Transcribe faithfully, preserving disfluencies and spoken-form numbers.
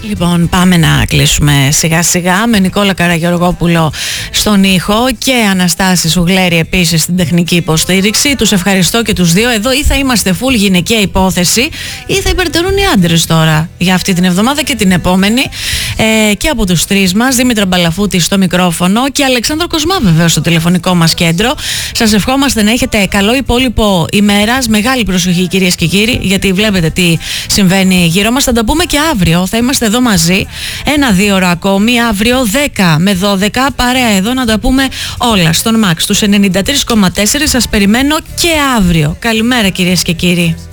Λοιπόν, πάμε να κλείσουμε σιγά σιγά με Νικόλα Καραγεωργόπουλο στον ήχο και Αναστάση Σουγλέρη επίσης στην τεχνική υποστήριξη. Τους ευχαριστώ και τους δύο. Εδώ ή θα είμαστε full γυναικεία υπόθεση ή θα υπερτερούν οι άντρες τώρα για αυτή την εβδομάδα και την επόμενη. Ε, και από τους τρεις μας, Δήμητρα Μπαλαφούτη στο μικρόφωνο και Αλεξάνδρο Κοσμά βεβαίως στο τηλεφωνικό μας κέντρο. Σας ευχόμαστε να έχετε καλό υπόλοιπο ημέρας. Μεγάλη προσοχή κυρίες και κύριοι, γιατί βλέπετε τι συμβαίνει γύρω μας. Θα τα πούμε και αύριο. Θα είμαστε εδώ μαζί ένα-δύο ώρα ακόμη. Αύριο δέκα με δώδεκα παρέα εδώ να τα πούμε όλα στον Max. Τους ενενήντα τρία κόμμα τέσσερα σας περιμένω και αύριο. Καλημέρα κυρίες και κύριοι.